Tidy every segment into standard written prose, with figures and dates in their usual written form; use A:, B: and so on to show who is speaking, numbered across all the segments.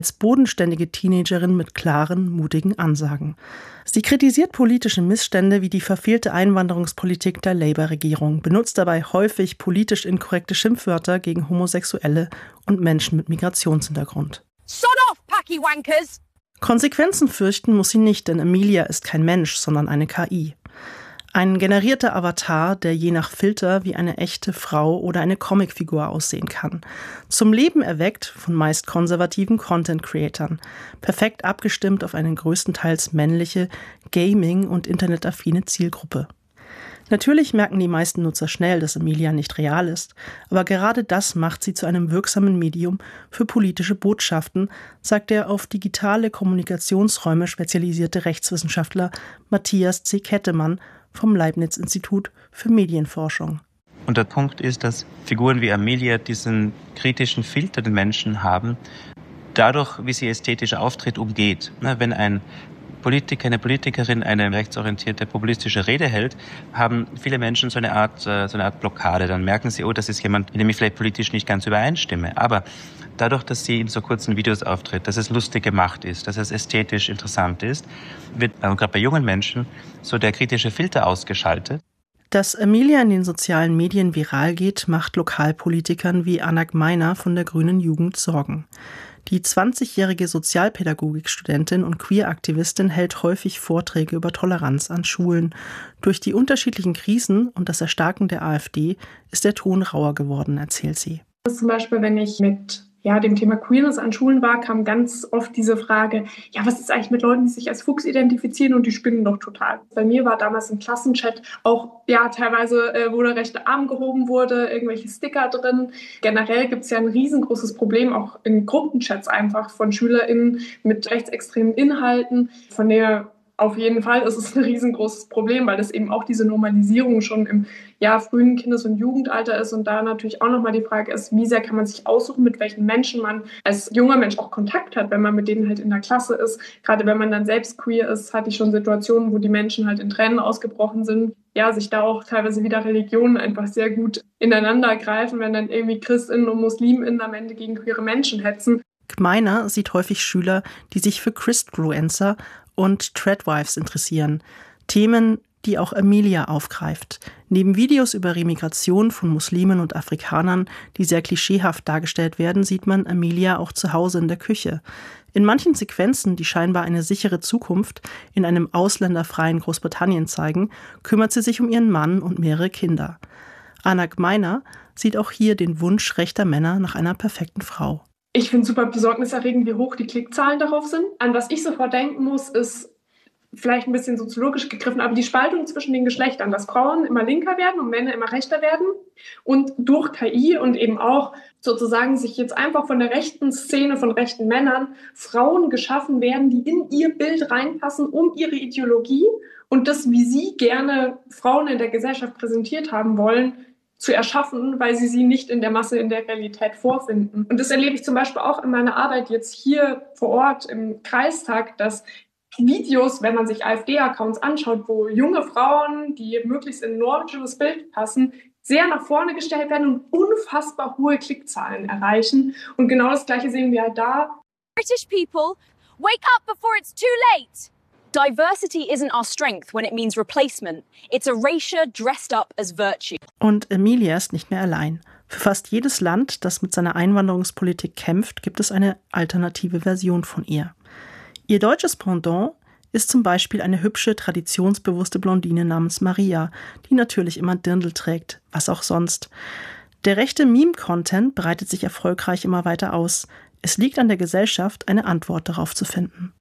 A: als bodenständige Teenagerin mit klaren, mutigen Ansagen. Sie kritisiert politische Missstände wie die verfehlte Einwanderungspolitik der Labour-Regierung, benutzt dabei häufig politisch inkorrekte Schimpfwörter gegen Homosexuelle und Menschen mit Migrationshintergrund.
B: Sod off, Packy Wankers!
A: Konsequenzen fürchten muss sie nicht, denn Emilia ist kein Mensch, sondern eine KI. Ein generierter Avatar, der je nach Filter wie eine echte Frau oder eine Comicfigur aussehen kann. Zum Leben erweckt von meist konservativen Content-Creatern. Perfekt abgestimmt auf eine größtenteils männliche, Gaming- und internetaffine Zielgruppe. Natürlich merken die meisten Nutzer schnell, dass Emilia nicht real ist, aber gerade das macht sie zu einem wirksamen Medium für politische Botschaften, sagt der auf digitale Kommunikationsräume spezialisierte Rechtswissenschaftler Matthias C. Kettemann vom Leibniz-Institut für Medienforschung.
C: Und der Punkt ist, dass Figuren wie Emilia diesen kritischen Filter den Menschen haben, dadurch, wie sie ästhetisch auftritt, umgeht. Wenn ein Politiker, eine Politikerin eine rechtsorientierte populistische Rede hält, haben viele Menschen so eine Art Blockade. Dann merken sie, oh, das ist jemand, mit dem ich vielleicht politisch nicht ganz übereinstimme. Aber dadurch, dass sie in so kurzen Videos auftritt, dass es lustig gemacht ist, dass es ästhetisch interessant ist, wird gerade bei jungen Menschen so der kritische Filter ausgeschaltet.
A: Dass Emilia in den sozialen Medien viral geht, macht Lokalpolitikern wie Anak Meiner von der Grünen Jugend Sorgen. Die 20-jährige Sozialpädagogikstudentin und Queer-Aktivistin hält häufig Vorträge über Toleranz an Schulen. Durch die unterschiedlichen Krisen und das Erstarken der AfD ist der Ton rauer geworden, erzählt sie.
D: Zum Beispiel, wenn ich mit dem Thema Queerness an Schulen war, kam ganz oft diese Frage, was ist eigentlich mit Leuten, die sich als Fuchs identifizieren und die spinnen doch total. Bei mir war damals im Klassenchat auch, teilweise, wo der rechte Arm gehoben wurde, irgendwelche Sticker drin. Generell gibt es ja ein riesengroßes Problem, auch in Gruppenchats einfach von SchülerInnen mit rechtsextremen Inhalten, von der auf jeden Fall ist es ein riesengroßes Problem, weil das eben auch diese Normalisierung schon im frühen Kindes- und Jugendalter ist und da natürlich auch nochmal die Frage ist, wie sehr kann man sich aussuchen, mit welchen Menschen man als junger Mensch auch Kontakt hat, wenn man mit denen halt in der Klasse ist. Gerade wenn man dann selbst queer ist, hatte ich schon Situationen, wo die Menschen halt in Tränen ausgebrochen sind. Sich da auch teilweise wieder Religionen einfach sehr gut ineinander greifen, wenn dann irgendwie ChristInnen und MuslimInnen am Ende gegen queere Menschen hetzen.
A: Meiner sieht häufig Schüler, die sich für Christfluencer und Tradwives interessieren. Themen, die auch Emilia aufgreift. Neben Videos über Remigration von Muslimen und Afrikanern, die sehr klischeehaft dargestellt werden, sieht man Emilia auch zu Hause in der Küche. In manchen Sequenzen, die scheinbar eine sichere Zukunft in einem ausländerfreien Großbritannien zeigen, kümmert sie sich um ihren Mann und mehrere Kinder. Anak Meiner sieht auch hier den Wunsch rechter Männer nach einer perfekten Frau.
D: Ich finde super besorgniserregend, wie hoch die Klickzahlen darauf sind. An was ich sofort denken muss, ist vielleicht ein bisschen soziologisch gegriffen, aber die Spaltung zwischen den Geschlechtern, dass Frauen immer linker werden und Männer immer rechter werden und durch KI und eben auch sozusagen sich jetzt einfach von der rechten Szene, von rechten Männern Frauen geschaffen werden, die in ihr Bild reinpassen, um ihre Ideologie und das, wie sie gerne Frauen in der Gesellschaft präsentiert haben wollen, zu erschaffen, weil sie nicht in der Masse, in der Realität vorfinden. Und das erlebe ich zum Beispiel auch in meiner Arbeit jetzt hier vor Ort im Kreistag, dass Videos, wenn man sich AfD-Accounts anschaut, wo junge Frauen, die möglichst in ein normatives Bild passen, sehr nach vorne gestellt werden und unfassbar hohe Klickzahlen erreichen. Und genau das Gleiche sehen wir halt da.
B: British people, wake up before it's too late. Diversity isn't our strength when it means replacement. It's erasure dressed up as virtue.
A: Und Emilia ist nicht mehr allein. Für fast jedes Land, das mit seiner Einwanderungspolitik kämpft, gibt es eine alternative Version von ihr. Ihr deutsches Pendant ist zum Beispiel eine hübsche, traditionsbewusste Blondine namens Maria, die natürlich immer Dirndl trägt, was auch sonst. Der rechte Meme-Content breitet sich erfolgreich immer weiter aus. Es liegt an der Gesellschaft, eine Antwort darauf zu finden.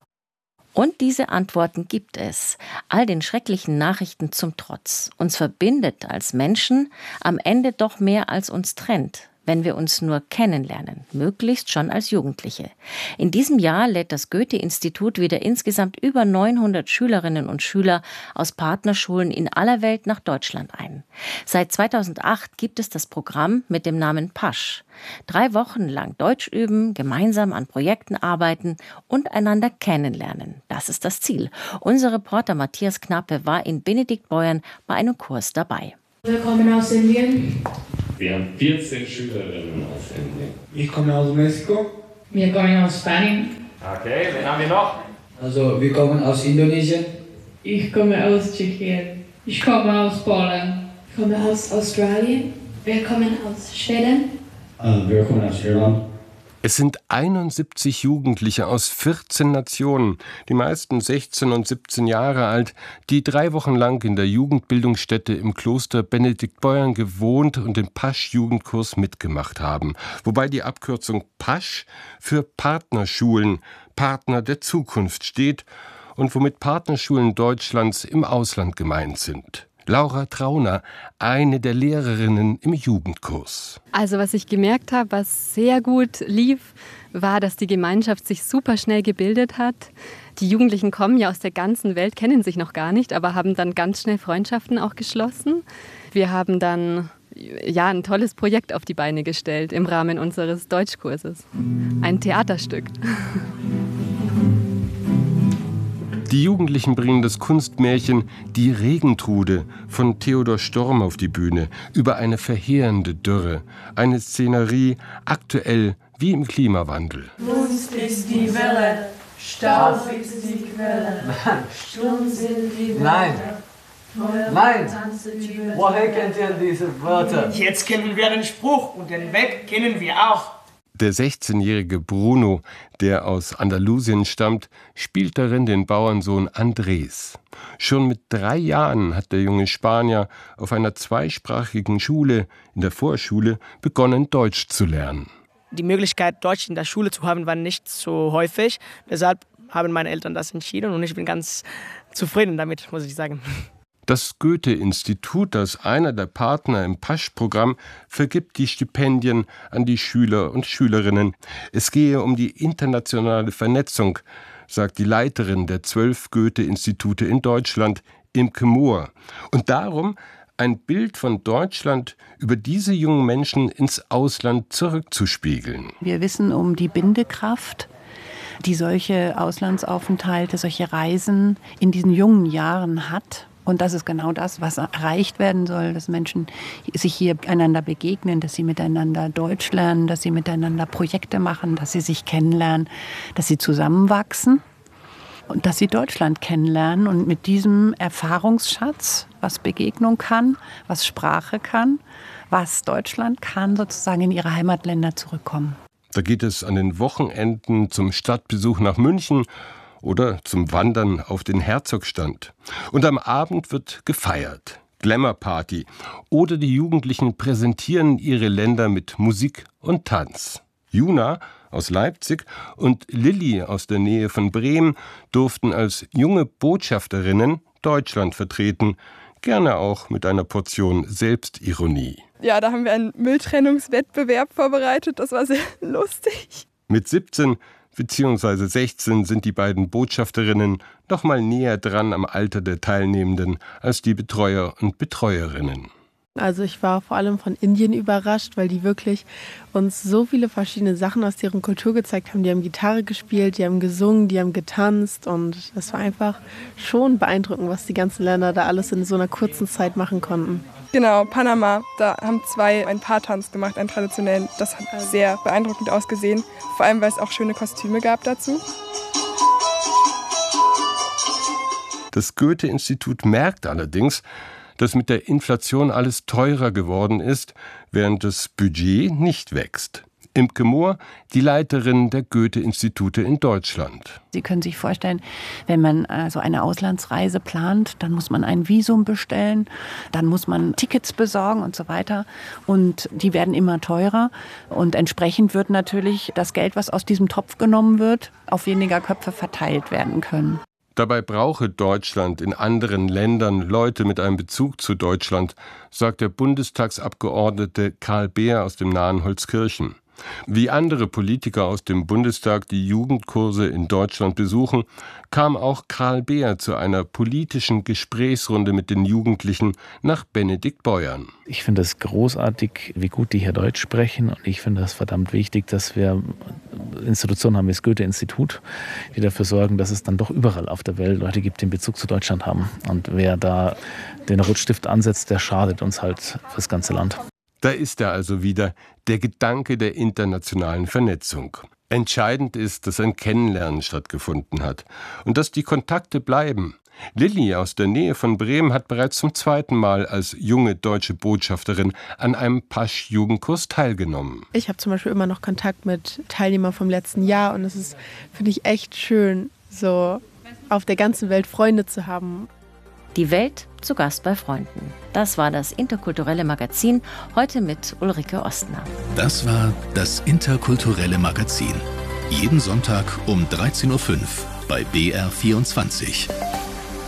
E: Und diese Antworten gibt es, all den schrecklichen Nachrichten zum Trotz. Uns verbindet als Menschen am Ende doch mehr als uns trennt, wenn wir uns nur kennenlernen, möglichst schon als Jugendliche. In diesem Jahr lädt das Goethe-Institut wieder insgesamt über 900 Schülerinnen und Schüler aus Partnerschulen in aller Welt nach Deutschland ein. Seit 2008 gibt es das Programm mit dem Namen Pasch. 3 Wochen lang Deutsch üben, gemeinsam an Projekten arbeiten und einander kennenlernen. Das ist das Ziel. Unser Reporter Matthias Knappe war in Benediktbeuern bei einem Kurs dabei.
F: Wir kommen aus Indien.
G: Wir haben 14 Schülerinnen aus Indien.
F: Ich komme aus Mexiko. Wir kommen aus Spanien.
G: Okay, wen haben wir noch?
H: Also, wir kommen aus Indonesien.
F: Ich komme aus Tschechien. Ich komme aus Polen.
I: Ich komme aus Australien. Wir kommen aus Schweden.
H: Wir kommen aus Irland.
J: Es sind 71 Jugendliche aus 14 Nationen, die meisten 16 und 17 Jahre alt, die 3 Wochen lang in der Jugendbildungsstätte im Kloster Benediktbeuern gewohnt und den Pasch-Jugendkurs mitgemacht haben. Wobei die Abkürzung Pasch für Partnerschulen, Partner der Zukunft steht und womit Partnerschulen Deutschlands im Ausland gemeint sind. Laura Trauner, eine der Lehrerinnen im Jugendkurs.
K: Also was ich gemerkt habe, was sehr gut lief, war, dass die Gemeinschaft sich super schnell gebildet hat. Die Jugendlichen kommen ja aus der ganzen Welt, kennen sich noch gar nicht, aber haben dann ganz schnell Freundschaften auch geschlossen. Wir haben dann ein tolles Projekt auf die Beine gestellt im Rahmen unseres Deutschkurses. Ein Theaterstück.
J: Die Jugendlichen bringen das Kunstmärchen Die Regentrude von Theodor Storm auf die Bühne über eine verheerende Dürre. Eine Szenerie aktuell wie im Klimawandel.
L: Wunst ist die Welle, Staub ist die Quelle, Sturm sind die Wörter.
M: Nein! Woher kennt ihr diese Wörter?
N: Jetzt kennen wir den Spruch und den Weg kennen wir auch.
J: Der 16-jährige Bruno, der aus Andalusien stammt, spielt darin den Bauernsohn Andres. Schon mit 3 Jahren hat der junge Spanier auf einer zweisprachigen Schule, in der Vorschule, begonnen, Deutsch zu lernen.
N: Die Möglichkeit, Deutsch in der Schule zu haben, war nicht so häufig. Deshalb haben meine Eltern das entschieden und ich bin ganz zufrieden damit, muss ich sagen.
J: Das Goethe-Institut, als einer der Partner im Pasch-Programm, vergibt die Stipendien an die Schüler und Schülerinnen. Es gehe um die internationale Vernetzung, sagt die Leiterin der 12 Goethe-Institute in Deutschland, Imke Mohr. Und darum, ein Bild von Deutschland über diese jungen Menschen ins Ausland zurückzuspiegeln.
O: Wir wissen um die Bindekraft, die solche Auslandsaufenthalte, solche Reisen in diesen jungen Jahren hat. Und das ist genau das, was erreicht werden soll, dass Menschen sich hier einander begegnen, dass sie miteinander Deutsch lernen, dass sie miteinander Projekte machen, dass sie sich kennenlernen, dass sie zusammenwachsen und dass sie Deutschland kennenlernen. Und mit diesem Erfahrungsschatz, was Begegnung kann, was Sprache kann, was Deutschland kann, sozusagen in ihre Heimatländer zurückkommen.
J: Da geht es an den Wochenenden zum Stadtbesuch nach München oder zum Wandern auf den Herzogstand. Und am Abend wird gefeiert. Glamour-Party. Oder die Jugendlichen präsentieren ihre Länder mit Musik und Tanz. Juna aus Leipzig und Lilly aus der Nähe von Bremen durften als junge Botschafterinnen Deutschland vertreten. Gerne auch mit einer Portion Selbstironie.
P: Ja, da haben wir einen Mülltrennungswettbewerb vorbereitet. Das war sehr lustig.
J: Mit 17 bzw. 16 sind die beiden Botschafterinnen noch mal näher dran am Alter der Teilnehmenden als die Betreuer und Betreuerinnen.
Q: Also ich war vor allem von Indien überrascht, weil die wirklich uns so viele verschiedene Sachen aus deren Kultur gezeigt haben. Die haben Gitarre gespielt, die haben gesungen, die haben getanzt und das war einfach schon beeindruckend, was die ganzen Länder da alles in so einer kurzen Zeit machen konnten.
P: Genau, Panama, da haben 2 einen Paartanz gemacht, einen traditionellen. Das hat sehr beeindruckend ausgesehen, vor allem weil es auch schöne Kostüme gab dazu.
J: Das Goethe-Institut merkt allerdings, dass mit der Inflation alles teurer geworden ist, während das Budget nicht wächst. Imke Mohr, die Leiterin der Goethe-Institute in Deutschland.
O: Sie können sich vorstellen, wenn man so eine Auslandsreise plant, dann muss man ein Visum bestellen, dann muss man Tickets besorgen und so weiter. Und die werden immer teurer. Und entsprechend wird natürlich das Geld, was aus diesem Topf genommen wird, auf weniger Köpfe verteilt werden können.
J: Dabei brauche Deutschland in anderen Ländern Leute mit einem Bezug zu Deutschland, sagt der Bundestagsabgeordnete Karl Beer aus dem nahen Holzkirchen. Wie andere Politiker aus dem Bundestag die Jugendkurse in Deutschland besuchen, kam auch Karl Beer zu einer politischen Gesprächsrunde mit den Jugendlichen nach Benediktbeuern.
R: Ich finde es großartig, wie gut die hier Deutsch sprechen, und ich finde es verdammt wichtig, dass wir Institutionen haben wie das Goethe-Institut, die dafür sorgen, dass es dann doch überall auf der Welt Leute gibt, die einen Bezug zu Deutschland haben. Und wer da den Rotstift ansetzt, der schadet uns halt fürs ganze Land.
J: Da ist er also wieder, der Gedanke der internationalen Vernetzung. Entscheidend ist, dass ein Kennenlernen stattgefunden hat und dass die Kontakte bleiben. Lilly aus der Nähe von Bremen hat bereits zum 2. Mal als junge deutsche Botschafterin an einem Pasch-Jugendkurs teilgenommen.
Q: Ich habe zum Beispiel immer noch Kontakt mit Teilnehmern vom letzten Jahr und es ist, finde ich, echt schön, so auf der ganzen Welt Freunde zu haben.
E: Die Welt zu Gast bei Freunden. Das war das interkulturelle Magazin, heute mit Ulrike Ostner.
G: Das war das interkulturelle Magazin. Jeden Sonntag um 13:05 Uhr bei BR24.